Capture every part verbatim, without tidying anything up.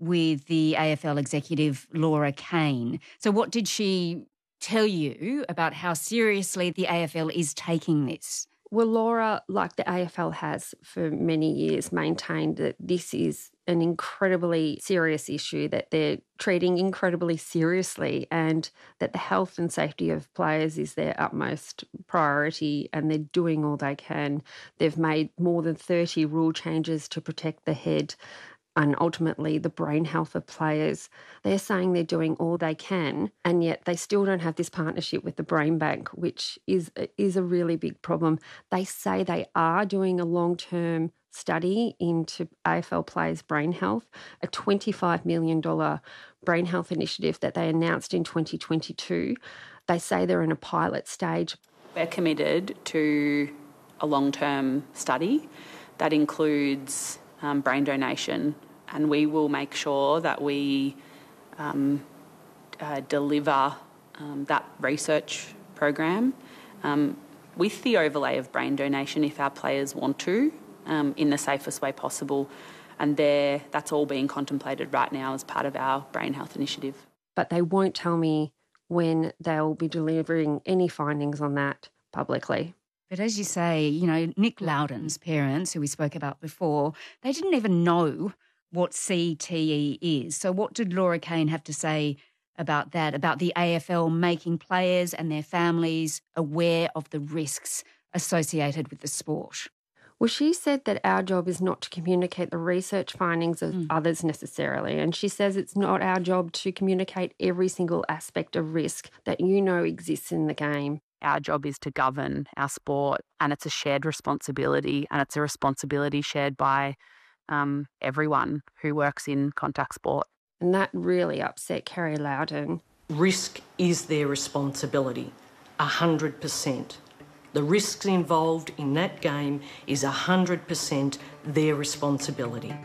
with the A F L executive Laura Kane. So what did she tell you about how seriously the A F L is taking this? Well, Laura, like the A F L has for many years, maintained that this is an incredibly serious issue, that they're treating incredibly seriously, and that the health and safety of players is their utmost priority, and they're doing all they can. They've made more than thirty rule changes to protect the head and ultimately the brain health of players. They're saying they're doing all they can, and yet they still don't have this partnership with the Brain Bank, which is, is a really big problem. They say they are doing a long-term study into A F L players' brain health, a twenty-five million dollars brain health initiative that they announced in twenty twenty-two. They say they're in a pilot stage. We're committed to a long-term study that includes um, brain donation, and we will make sure that we um, uh, deliver um, that research program um, with the overlay of brain donation if our players want to, um, in the safest way possible. And there, that's all being contemplated right now as part of our brain health initiative. But they won't tell me when they'll be delivering any findings on that publicly. But as you say, you know, Nick Loudon's parents, who we spoke about before, they didn't even know what C T E is. So what did Laura Kane have to say about that, about the A F L making players and their families aware of the risks associated with the sport? Well, she said that our job is not to communicate the research findings of Mm. others necessarily. And she says it's not our job to communicate every single aspect of risk that you know exists in the game. Our job is to govern our sport, and it's a shared responsibility, and it's a responsibility shared by um, everyone who works in contact sport. And that really upset Kerry Loudon. Risk is their responsibility, one hundred percent. The risks involved in that game is one hundred percent their responsibility.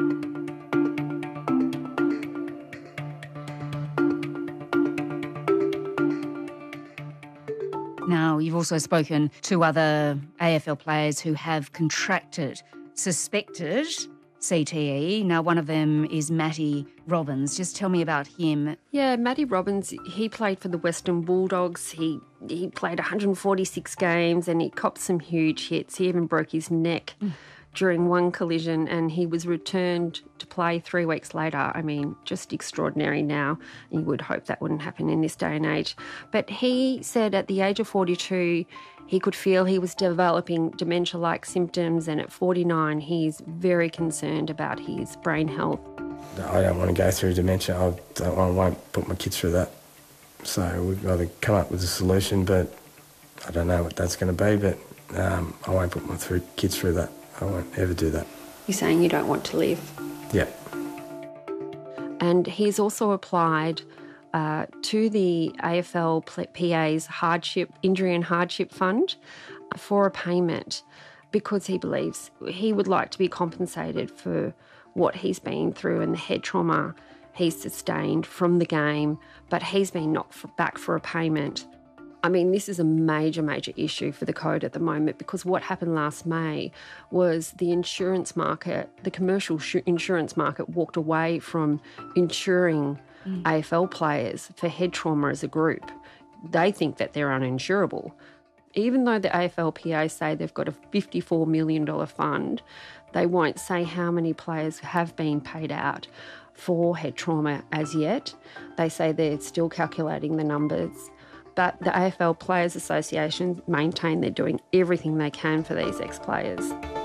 Now, you've also spoken to other A F L players who have contracted suspected C T E. Now, one of them is Matty Robbins. Just tell me about him. Yeah, Matty Robbins, he played for the Western Bulldogs. He he played one hundred forty-six games and he copped some huge hits. He even broke his neck mm. during one collision, and he was returned to play three weeks later. I mean, just extraordinary now. You would hope that wouldn't happen in this day and age. But he said at the age of forty-two, he could feel he was developing dementia-like symptoms, and at forty-nine, he's very concerned about his brain health. I don't want to go through dementia. I, don't, I won't put my kids through that. So we've got to come up with a solution, but I don't know what that's going to be, but um, I won't put my through, kids through that. I won't ever do that. You're saying you don't want to live? Yeah. And he's also applied uh, to the A F L P A's hardship, injury and hardship fund for a payment because he believes he would like to be compensated for what he's been through and the head trauma he's sustained from the game, but he's been knocked for, back for a payment. I mean, this is a major, major issue for the code at the moment because what happened last May was the insurance market, the commercial sh- insurance market walked away from insuring mm. A F L players for head trauma as a group. They think that they're uninsurable. Even though the A F L P A say they've got a fifty-four million dollars fund, they won't say how many players have been paid out for head trauma as yet. They say they're still calculating the numbers. But the A F L Players Association maintain they're doing everything they can for these ex-players.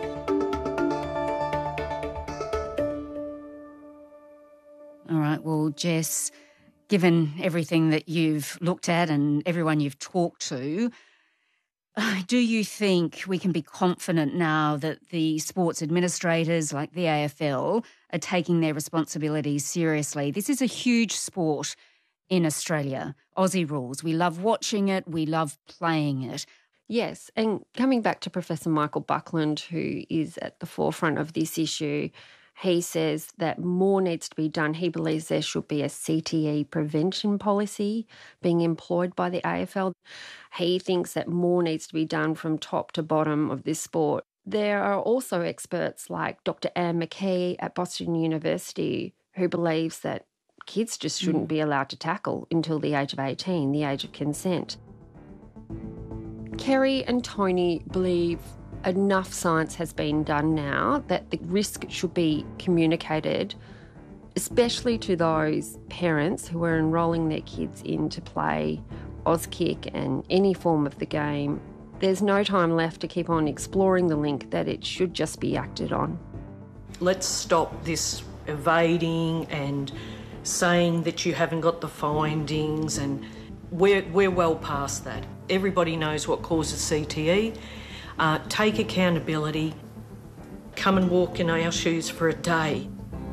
All right, well, Jess, given everything that you've looked at and everyone you've talked to, do you think we can be confident now that the sports administrators like the A F L are taking their responsibilities seriously? This is a huge sport in Australia. Aussie rules. We love watching it. We love playing it. Yes, and coming back to Professor Michael Buckland, who is at the forefront of this issue, he says that more needs to be done. He believes there should be a C T E prevention policy being employed by the A F L. He thinks that more needs to be done from top to bottom of this sport. There are also experts like Doctor Anne McKee at Boston University who believes that kids just shouldn't mm. be allowed to tackle until the age of eighteen, the age of consent. Kerry and Tony believe enough science has been done now that the risk should be communicated, especially to those parents who are enrolling their kids in to play Auskick and any form of the game. There's no time left to keep on exploring the link that it should just be acted on. Let's stop this evading and saying that you haven't got the findings, and we're, we're well past that. Everybody knows what causes C T E. Uh, take accountability. Come and walk in our shoes for a day.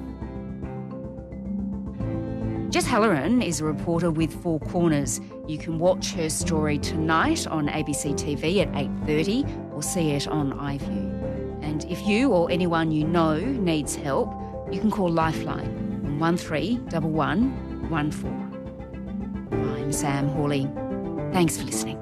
Jess Halloran is a reporter with Four Corners. You can watch her story tonight on A B C T V at eight thirty or see it on iView. And if you or anyone you know needs help, you can call Lifeline on one three one one one four. I'm Sam Hawley. Thanks for listening.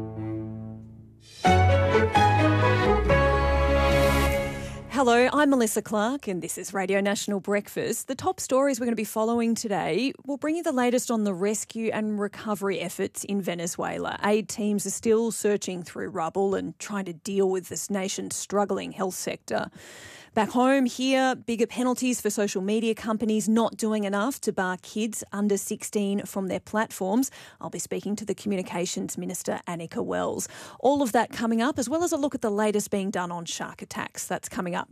Hello, I'm Melissa Clark and this is Radio National Breakfast. The top stories we're going to be following today will bring you the latest on the rescue and recovery efforts in Venezuela. Aid teams are still searching through rubble and trying to deal with this nation's struggling health sector. Back home here, bigger penalties for social media companies not doing enough to bar kids under sixteen from their platforms. I'll be speaking to the Communications Minister, Annika Wells. All of that coming up, as well as a look at the latest being done on shark attacks. That's coming up.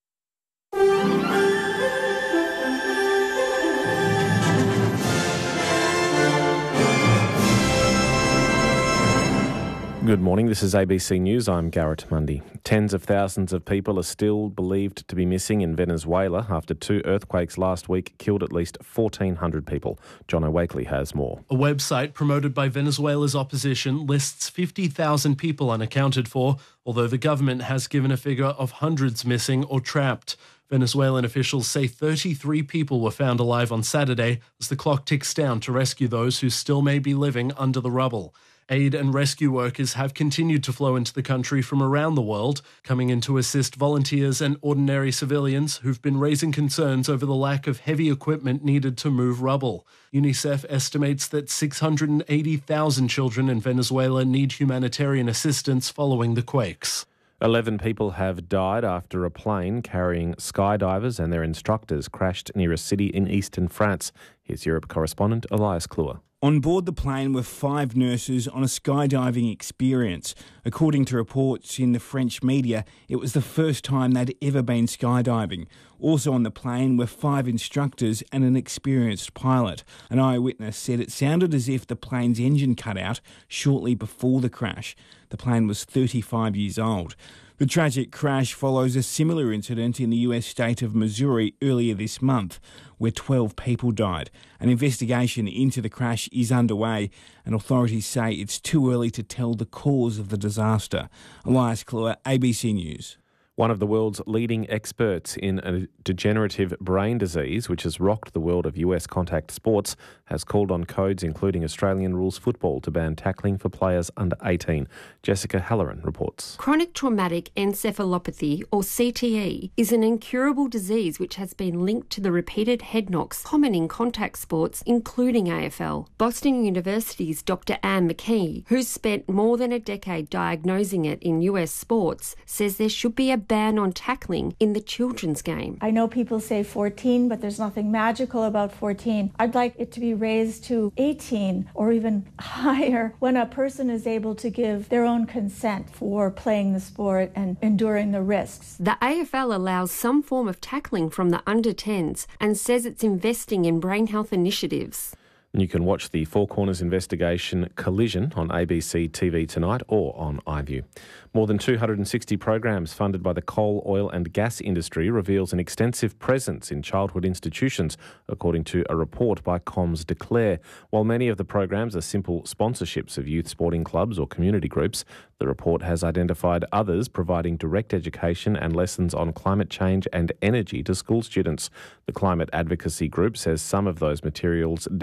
Good morning, this is A B C News. I'm Garrett Mundy. Tens of thousands of people are still believed to be missing in Venezuela after two earthquakes last week killed at least fourteen hundred people. John O'Wakely has more. A website promoted by Venezuela's opposition lists fifty thousand people unaccounted for, although the government has given a figure of hundreds missing or trapped. Venezuelan officials say thirty-three people were found alive on Saturday as the clock ticks down to rescue those who still may be living under the rubble. Aid and rescue workers have continued to flow into the country from around the world, coming in to assist volunteers and ordinary civilians who've been raising concerns over the lack of heavy equipment needed to move rubble. UNICEF estimates that six hundred eighty thousand children in Venezuela need humanitarian assistance following the quakes. Eleven people have died after a plane carrying skydivers and their instructors crashed near a city in eastern France. Here's Europe correspondent Elias Kluwer. On board the plane were five nurses on a skydiving experience. According to reports in the French media, it was the first time they'd ever been skydiving. Also on the plane were five instructors and an experienced pilot. An eyewitness said it sounded as if the plane's engine cut out shortly before the crash. The plane was thirty-five years old. The tragic crash follows a similar incident in the U S state of Missouri earlier this month, where twelve people died. An investigation into the crash is underway, and authorities say it's too early to tell the cause of the disaster. Elias Kluwer, A B C News. One of the world's leading experts in a degenerative brain disease, which has rocked the world of U S contact sports, has called on codes, including Australian rules football, to ban tackling for players under eighteen. Jessica Halloran reports. Chronic traumatic encephalopathy, or C T E, is an incurable disease which has been linked to the repeated head knocks common in contact sports, including A F L. Boston University's Doctor Anne McKee, who's spent more than a decade diagnosing it in U S sports, says there should be a ban on tackling in the children's game. I know people say fourteen, but there's nothing magical about fourteen. I'd like it to be raised to eighteen or even higher when a person is able to give their own consent for playing the sport and enduring the risks. The A F L allows some form of tackling from the under tens and says it's investing in brain health initiatives. You can watch the Four Corners investigation Collision on A B C T V tonight or on iView. More than two hundred sixty programs funded by the coal, oil and gas industry reveals an extensive presence in childhood institutions, according to a report by Comms Declare. While many of the programs are simple sponsorships of youth sporting clubs or community groups, the report has identified others providing direct education and lessons on climate change and energy to school students. The climate advocacy group says some of those materials downplay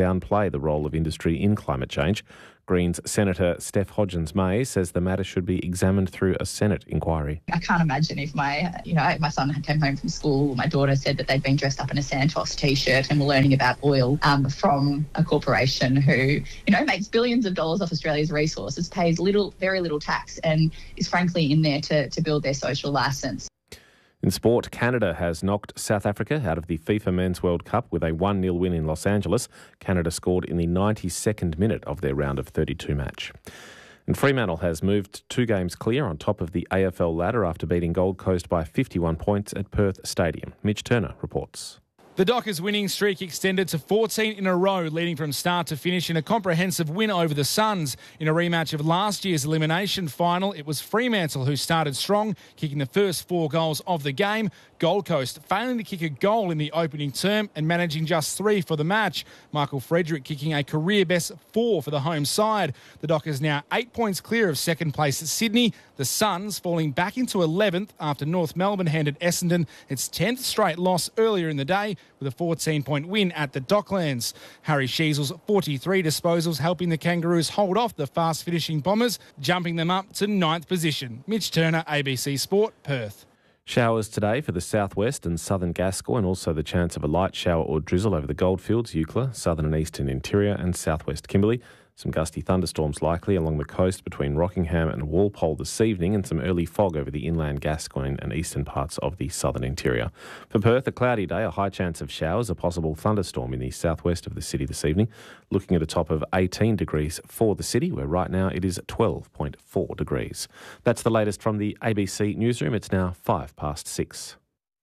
downplay the role of industry in climate change. Greens Senator Steph Hodgins-May says the matter should be examined through a Senate inquiry. I can't imagine if my, you know, my son came home from school, my daughter said that they'd been dressed up in a Santos T-shirt and were learning about oil um, from a corporation who, you know, makes billions of dollars off Australia's resources, pays little, very little tax, and is frankly in there to, to build their social licence. In sport, Canada has knocked South Africa out of the FIFA Men's World Cup with a one nil win in Los Angeles. Canada scored in the ninety-second minute of their round of thirty-two match. And Fremantle has moved two games clear on top of the A F L ladder after beating Gold Coast by fifty-one points at Perth Stadium. Mitch Turner reports. The Dockers' winning streak extended to fourteen in a row, leading from start to finish in a comprehensive win over the Suns. In a rematch of last year's elimination final, it was Fremantle who started strong, kicking the first four goals of the game. Gold Coast failing to kick a goal in the opening term and managing just three for the match. Michael Frederick kicking a career-best four for the home side. The Dockers now eight points clear of second place at Sydney. The Suns falling back into eleventh after North Melbourne handed Essendon its tenth straight loss earlier in the day with a fourteen-point win at the Docklands. Harry Sheezel's forty-three disposals helping the Kangaroos hold off the fast-finishing Bombers, jumping them up to ninth position. Mitch Turner, A B C Sport, Perth. Showers today for the southwest and southern Gascoyne, and also the chance of a light shower or drizzle over the Goldfields, Eucla, southern and eastern interior and southwest Kimberley. Some gusty thunderstorms likely along the coast between Rockingham and Walpole this evening, and some early fog over the inland Gascoyne and eastern parts of the southern interior. For Perth, a cloudy day, a high chance of showers, a possible thunderstorm in the southwest of the city this evening. Looking at a top of eighteen degrees for the city, where right now it is twelve point four degrees. That's the latest from the A B C newsroom. It's now five past six.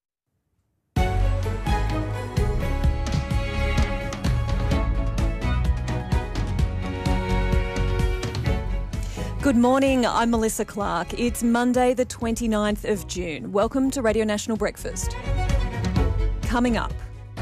Good morning, I'm Melissa Clark. It's Monday the twenty-ninth of June. Welcome to Radio National Breakfast. Coming up.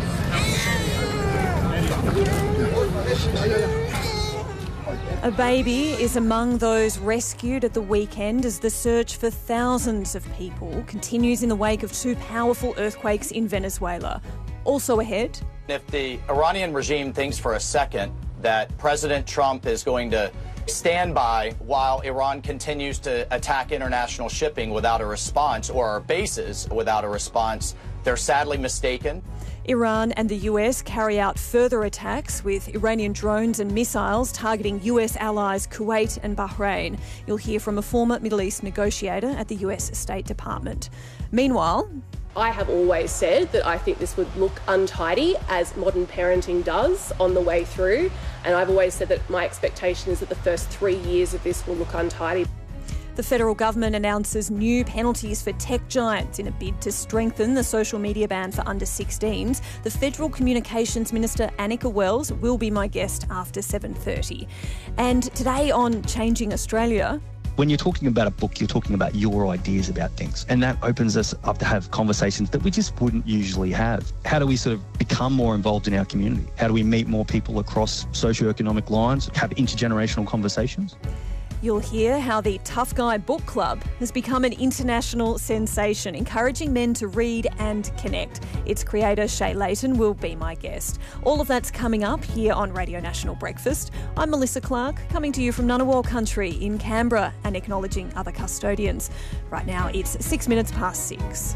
A baby is among those rescued at the weekend as the search for thousands of people continues in the wake of two powerful earthquakes in Venezuela. Also ahead. If the Iranian regime thinks for a second that President Trump is going to stand by while Iran continues to attack international shipping without a response, or our bases without a response, they're sadly mistaken. Iran and the U S carry out further attacks with Iranian drones and missiles targeting U S allies Kuwait and Bahrain. You'll hear from a former Middle East negotiator at the U S State Department. Meanwhile, I have always said that I think this would look untidy, as modern parenting does on the way through, and I've always said that my expectation is that the first three years of this will look untidy. The federal government announces new penalties for tech giants in a bid to strengthen the social media ban for under sixteens. The Federal Communications Minister Annika Wells will be my guest after seven thirty. And today on Changing Australia, when you're talking about a book, you're talking about your ideas about things. And that opens us up to have conversations that we just wouldn't usually have. How do we sort of become more involved in our community? How do we meet more people across socioeconomic lines, have intergenerational conversations? You'll hear how the Tough Guy Book Club has become an international sensation, encouraging men to read and connect. Its creator, Shay Layton, will be my guest. All of that's coming up here on Radio National Breakfast. I'm Melissa Clark, coming to you from Ngunnawal Country in Canberra and acknowledging other custodians. Right now, it's six minutes past six.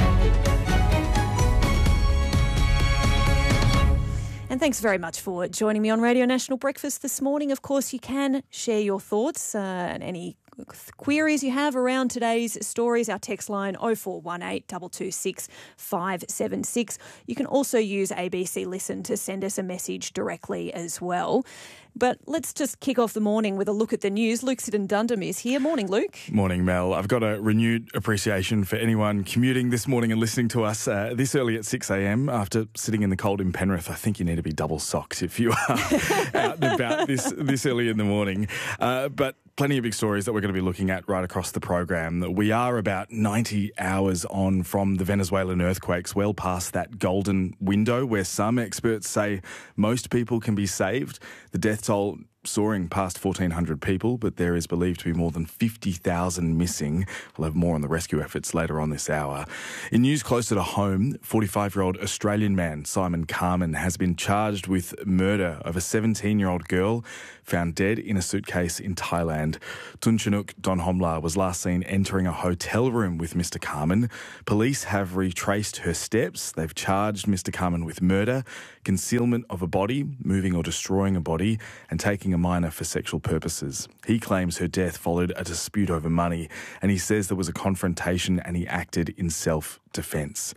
And thanks very much for joining me on Radio National Breakfast this morning. Of course, you can share your thoughts uh, and any queries you have around today's stories. Our text line oh four one eight, two two six, five seven six. You can also use A B C Listen to send us a message directly as well. But let's just kick off the morning with a look at the news. Luke Siddon-Dundam is here. Morning, Luke. Morning, Mel. I've got a renewed appreciation for anyone commuting this morning and listening to us uh, this early at six a.m. after sitting in the cold in Penrith. I think you need to be double socked if you are out and about this, this early in the morning. Uh, but plenty of big stories that we're going to be looking at right across the program. We are about ninety hours on from the Venezuelan earthquakes, well past that golden window where some experts say most people can be saved. The death toll soaring past fourteen hundred people, but there is believed to be more than fifty thousand missing. We'll have more on the rescue efforts later on this hour. In news closer to home, forty-five-year-old Australian man Simon Carman has been charged with murder of a seventeen-year-old girl found dead in a suitcase in Thailand. Tunchanuk Donhomla was last seen entering a hotel room with Mister Carman. Police have retraced her steps. They've charged Mister Carman with murder, concealment of a body, moving or destroying a body, and taking a minor for sexual purposes. He claims her death followed a dispute over money, and he says there was a confrontation and he acted in self-defence.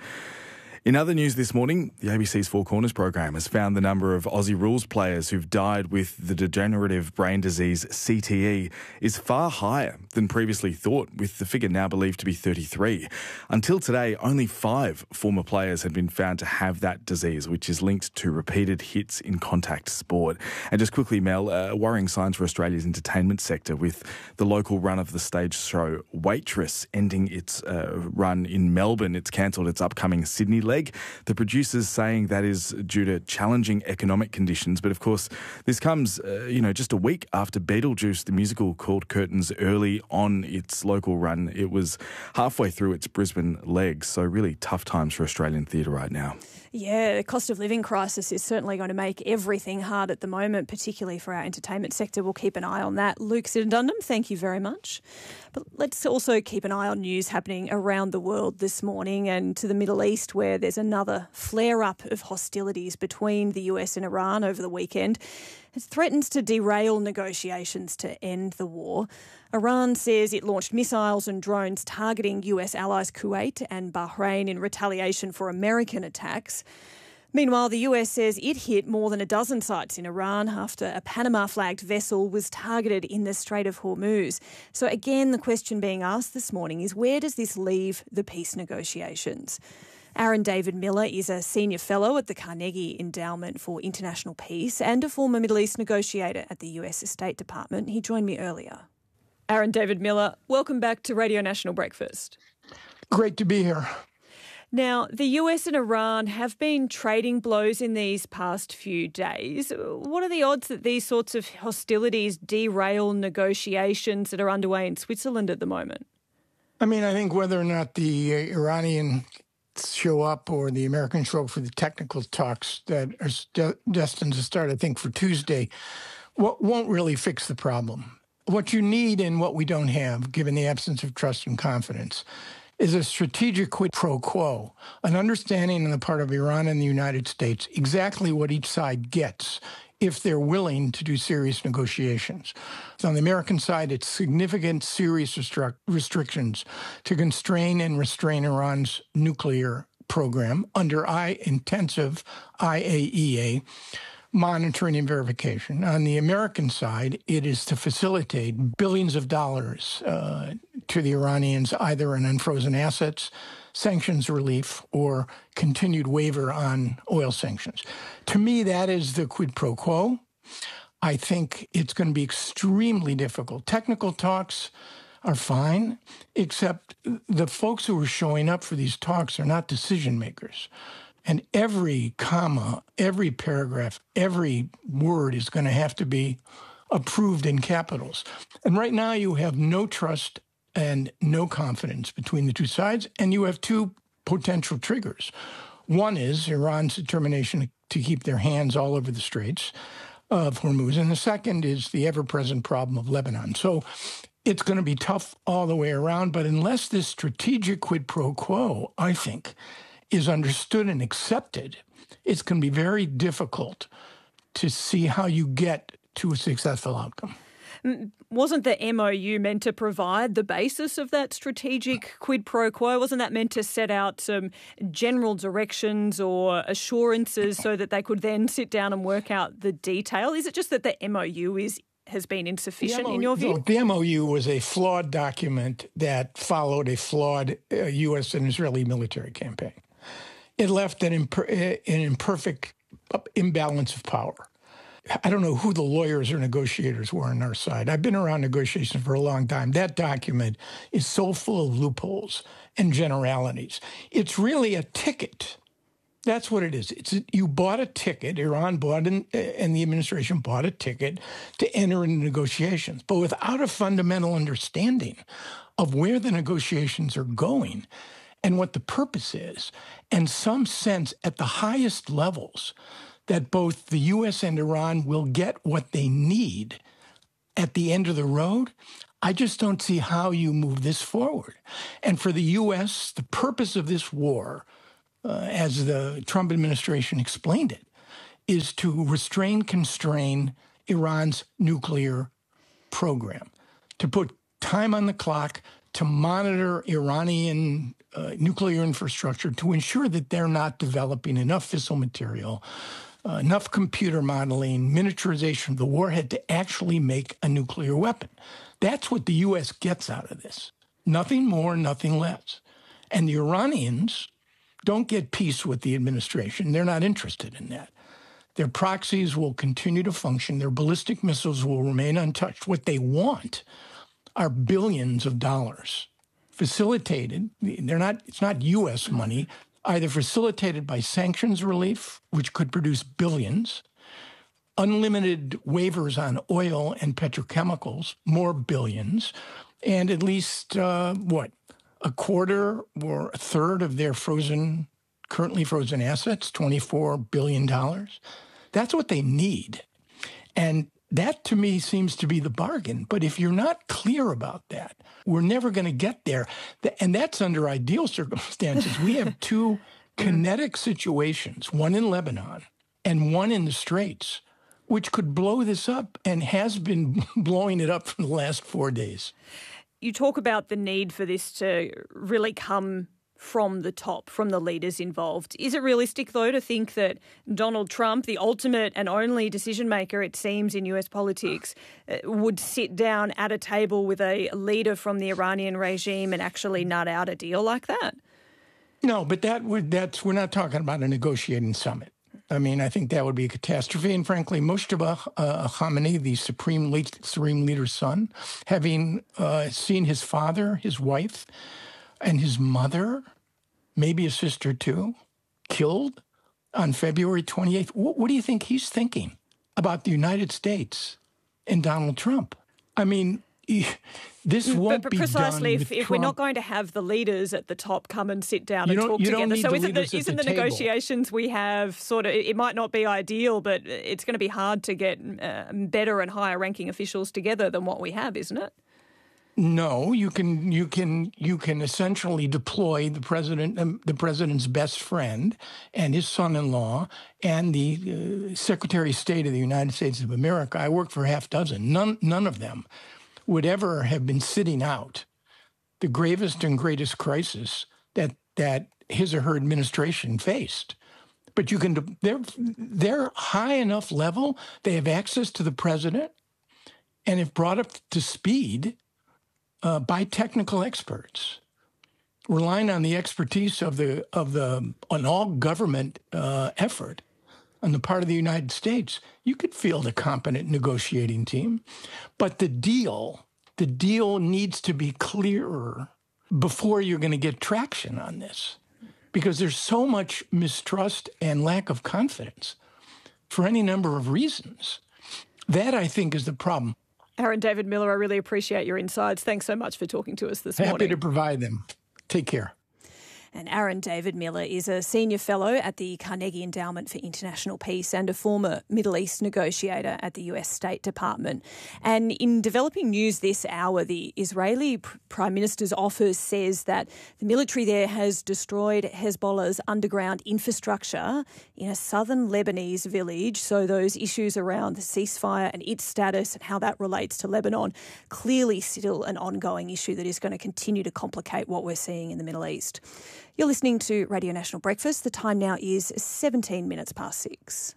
In other news this morning, the A B C's Four Corners program has found the number of Aussie rules players who've died with the degenerative brain disease C T E is far higher than previously thought, with the figure now believed to be thirty-three. Until today, only five former players had been found to have that disease, which is linked to repeated hits in contact sport. And just quickly, Mel, uh, worrying signs for Australia's entertainment sector, with the local run of the stage show Waitress ending its uh, run in Melbourne. It's cancelled its upcoming Sydney leg. The producers saying that is due to challenging economic conditions. But of course, this comes, uh, you know, just a week after Beetlejuice, the musical, called curtains early on its local run. It was halfway through its Brisbane leg. So really tough times for Australian theatre right now. Yeah, the cost of living crisis is certainly going to make everything hard at the moment, particularly for our entertainment sector. We'll keep an eye on that. Luke Siddendundum, thank you very much. But let's also keep an eye on news happening around the world this morning and to the Middle East, where there's another flare-up of hostilities between the U S and Iran over the weekend. It threatens to derail negotiations to end the war. Iran says it launched missiles and drones targeting U S allies Kuwait and Bahrain in retaliation for American attacks. Meanwhile, the U S says it hit more than a dozen sites in Iran after a Panama-flagged vessel was targeted in the Strait of Hormuz. So again, the question being asked this morning is, where does this leave the peace negotiations? Aaron David Miller is a senior fellow at the Carnegie Endowment for International Peace and a former Middle East negotiator at the U S State Department. He joined me earlier. Aaron David Miller, welcome back to Radio National Breakfast. Great to be here. Now, the U S and Iran have been trading blows in these past few days. What are the odds that these sorts of hostilities derail negotiations that are underway in Switzerland at the moment? I mean, I think whether or not the Iranian show up or the Americans show up for the technical talks that are st- destined to start, I think, for Tuesday, what won't really fix the problem. What you need and what we don't have, given the absence of trust and confidence, is a strategic quid pro quo, an understanding on the part of Iran and the United States exactly what each side gets if they're willing to do serious negotiations. So on the American side, it's significant, serious restri- restrictions to constrain and restrain Iran's nuclear program under I- intensive I A E A monitoring and verification. On the American side, it is to facilitate billions of dollars uh, to the Iranians, either in unfrozen assets, sanctions relief, or continued waiver on oil sanctions. To me, that is the quid pro quo. I think it's going to be extremely difficult. Technical talks are fine, except the folks who are showing up for these talks are not decision makers. And every comma, every paragraph, every word is going to have to be approved in capitals. And right now you have no trust and no confidence between the two sides, and you have two potential triggers. One is Iran's determination to keep their hands all over the Straits of Hormuz, and the second is the ever-present problem of Lebanon. So it's going to be tough all the way around, but unless this strategic quid pro quo, I think, is understood and accepted, it's going to be very difficult to see how you get to a successful outcome. Wasn't the M O U meant to provide the basis of that strategic quid pro quo? Wasn't that meant to set out some general directions or assurances so that they could then sit down and work out the detail? Is it just that the M O U is has been insufficient M O U, in your view? No, the M O U was a flawed document that followed a flawed uh, U S and Israeli military campaign. It left an, imper- an imperfect imbalance of power. I don't know who the lawyers or negotiators were on our side. I've been around negotiations for a long time. That document is so full of loopholes and generalities. It's really a ticket That's what it is. It's you bought a ticket. Iran bought an, and the administration bought a ticket to enter into negotiations, but without a fundamental understanding of where the negotiations are going and what the purpose is, and some sense at the highest levels that both the U S and Iran will get what they need at the end of the road. I just don't see how you move this forward. And for the U S, the purpose of this war, Uh, as the Trump administration explained it, is to restrain, constrain Iran's nuclear program, to put time on the clock, to monitor Iranian uh, nuclear infrastructure, to ensure that they're not developing enough fissile material, uh, enough computer modeling, miniaturization of the warhead to actually make a nuclear weapon. That's what the U S gets out of this. Nothing more, nothing less. And the Iranians don't get peace with the administration. They're not interested in that. Their proxies will continue to function. Their ballistic missiles will remain untouched. What they want are billions of dollars facilitated. They're not, it's not U S money, either facilitated by sanctions relief, which could produce billions, unlimited waivers on oil and petrochemicals, more billions, and at least, uh, what, a quarter or a third of their frozen, currently frozen assets, twenty-four billion dollars. That's what they need. And that, to me, seems to be the bargain. But if you're not clear about that, we're never going to get there. And that's under ideal circumstances. We have two kinetic situations, one in Lebanon and one in the Straits, which could blow this up and has been blowing it up for the last four days. You talk about the need for this to really come from the top, from the leaders involved. Is it realistic, though, to think that Donald Trump, the ultimate and only decision maker, it seems, in U S politics, would sit down at a table with a leader from the Iranian regime and actually nut out a deal like that? No, but that would that's we're not talking about a negotiating summit. I mean, I think that would be a catastrophe. And frankly, Mojtaba uh, Khamenei, the supreme, lead, supreme leader's son, having uh, seen his father, his wife, and his mother, maybe a sister too, killed on February twenty-eighth, what, what do you think he's thinking about the United States and Donald Trump? I mean, he, this won't but, but be precisely done if, with if Trump. we're not going to have the leaders at the top come and sit down You and don't- talk you don't together. need So the isn't the, leaders at isn't the the table. negotiations we have sort of, it might not be ideal, but it's going to be hard to get uh, better and higher ranking officials together than what we have, isn't it? No, you can you can you can essentially deploy the president, um, the president's best friend, and his son-in-law, and the uh, Secretary of State of the United States of America. I worked for a half dozen. None none of them would ever have been sitting out the gravest and greatest crisis that that his or her administration faced. But you can they're they're high enough level. They have access to the president, and if brought up to speed Uh, by technical experts, relying on the expertise of the of the an all government uh, effort on the part of the United States, you could field a competent negotiating team. But the deal, the deal needs to be clearer before you're going to get traction on this, because there's so much mistrust and lack of confidence for any number of reasons. That, I think, is the problem. Aaron David Miller, I really appreciate your insights. Thanks so much for talking to us this Happy morning. to provide them. Take care. And Aaron David Miller is a senior fellow at the Carnegie Endowment for International Peace and a former Middle East negotiator at the U S State Department. And in developing news this hour, the Israeli Prime Minister's office says that the military there has destroyed Hezbollah's underground infrastructure in a southern Lebanese village. So those issues around the ceasefire and its status and how that relates to Lebanon, clearly still an ongoing issue that is going to continue to complicate what we're seeing in the Middle East. You're listening to Radio National Breakfast. The time now is seventeen minutes past six.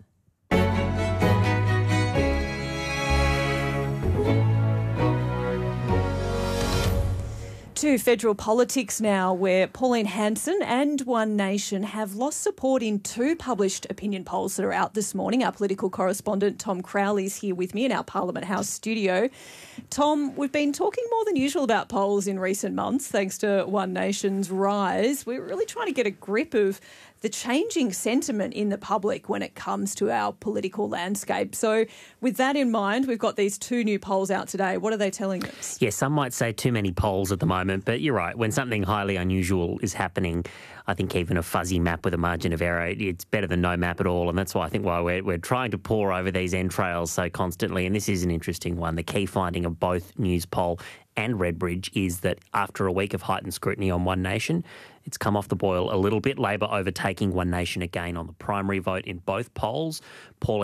To federal politics now, where Pauline Hanson and One Nation have lost support in two published opinion polls that are out this morning. Our political correspondent Tom Crowley is here with me in our Parliament House studio. Tom, we've been talking more than usual about polls in recent months, thanks to One Nation's rise. We're really trying to get a grip of the changing sentiment in the public when it comes to our political landscape. So with that in mind, we've got these two new polls out today. What are they telling us? Yeah, some might say too many polls at the moment, but you're right. When something highly unusual is happening, I think even a fuzzy map with a margin of error, it's better than no map at all. And that's why I think why we're, we're trying to pore over these entrails so constantly. And this is an interesting one. The key finding of both Newspoll and Redbridge is that after a week of heightened scrutiny on One Nation, it's come off the boil a little bit. Labor overtaking One Nation again on the primary vote in both polls. Paul